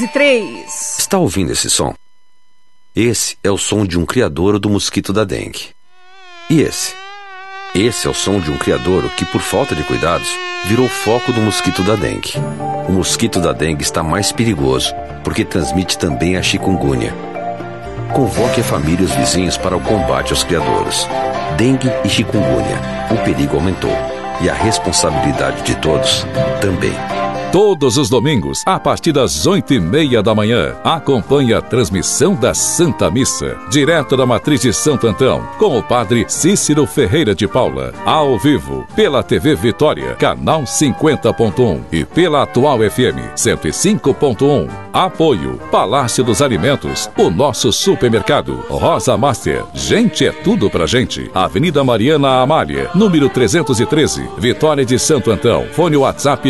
303. Está ouvindo esse som? Esse é o som de um criadouro do mosquito da dengue. E esse? Esse é o som de um criadouro que, por falta de cuidados, virou foco do mosquito da dengue. O mosquito da dengue está mais perigoso, porque transmite também a chikungunya. Convoque a família e os vizinhos para o combate aos criadouros. Dengue e chikungunya. O perigo aumentou. E a responsabilidade de todos também. Todos os domingos, a partir das 8h30 da manhã, acompanhe a transmissão da Santa Missa, direto da Matriz de Santo Antão, com o padre Cícero Ferreira de Paula, ao vivo, pela TV Vitória, canal 50.1 e pela Atual FM 105.1. Apoio, Palácio dos Alimentos, o nosso supermercado, Rosa Master, gente é tudo pra gente. Avenida Mariana Amália, número 313, Vitória de Santo Antão. Fone WhatsApp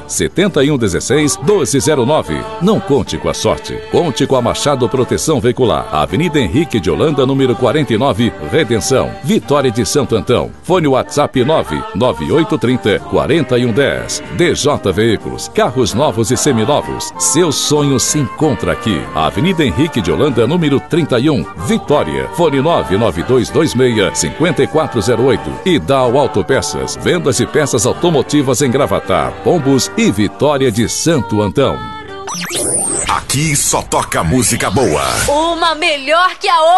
97116-1209. Não conte com a sorte, conte com a Machado Proteção Veicular. Avenida Henrique de Holanda, número 49, Redenção, Vitória de Santo Antão. Fone WhatsApp 99830-4110. DJ Veículos, carros novos e seminovos. Seu sonho se encontra aqui. Avenida Henrique de Holanda, número 31, Vitória. Fone 99226-5408. E Dow Autopeças, vendas e peças automotivas em Gravatar, Pombos e Vitória de Santo Antão. Aqui só toca música boa. Uma melhor que a outra.